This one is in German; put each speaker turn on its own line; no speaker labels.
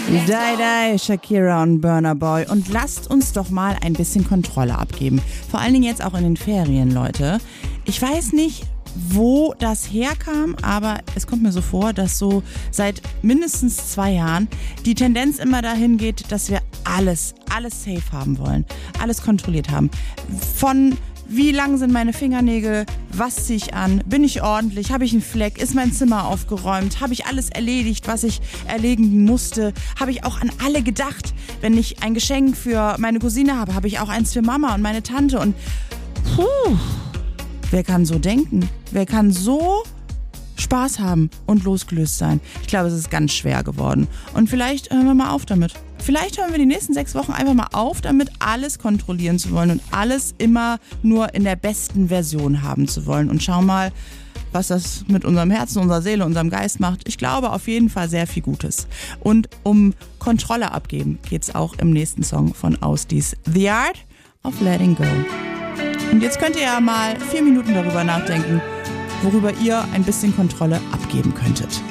Die, Shakira und Burna Boy. Und lasst uns doch mal ein bisschen Kontrolle abgeben. Vor allen Dingen jetzt auch in den Ferien, Leute. Ich weiß nicht, wo das herkam, aber es kommt mir so vor, dass so seit mindestens 2 Jahren die Tendenz immer dahin geht, dass wir alles safe haben wollen. Alles kontrolliert haben. Von wie lang sind meine Fingernägel? Was ziehe ich an? Bin ich ordentlich? Habe ich einen Fleck? Ist mein Zimmer aufgeräumt? Habe ich alles erledigt, was ich erledigen musste? Habe ich auch an alle gedacht? Wenn ich ein Geschenk für meine Cousine habe, habe ich auch eins für Mama und meine Tante. Und wer kann so denken? Wer kann so Spaß haben und losgelöst sein? Ich glaube, es ist ganz schwer geworden. Und vielleicht hören wir mal auf damit. Vielleicht hören wir die nächsten 6 Wochen einfach mal auf, damit alles kontrollieren zu wollen und alles immer nur in der besten Version haben zu wollen. Und schau mal, was das mit unserem Herzen, unserer Seele, unserem Geist macht. Ich glaube auf jeden Fall sehr viel Gutes. Und um Kontrolle abgeben geht's auch im nächsten Song von Ausdies. The Art of Letting Go. Und jetzt könnt ihr ja mal 4 Minuten darüber nachdenken, worüber ihr ein bisschen Kontrolle abgeben könntet.